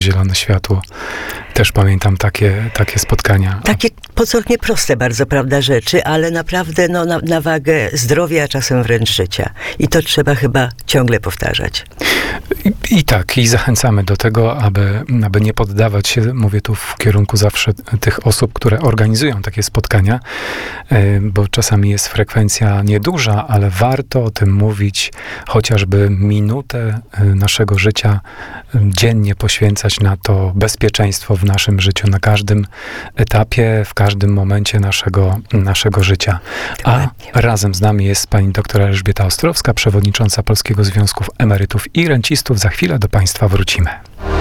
zielone światło. Też pamiętam takie spotkania. Takie pozornie proste bardzo, prawda, rzeczy, ale naprawdę na wagę zdrowia, a czasem wręcz życia. I to trzeba chyba ciągle powtarzać. I zachęcamy do tego, aby nie poddawać się, mówię tu w kierunku zawsze tych osób, które organizują takie spotkania, bo czasami jest frekwencja nieduża, ale warto o tym mówić, chociażby minutę naszego życia dziennie poświęcać na to bezpieczeństwo w naszym życiu, na każdym etapie, w każdym momencie naszego życia. A razem z nami jest pani doktor Elżbieta Ostrowska, przewodnicząca Polskiego Związku Emerytów i Rencistów. Za chwilę do państwa wrócimy.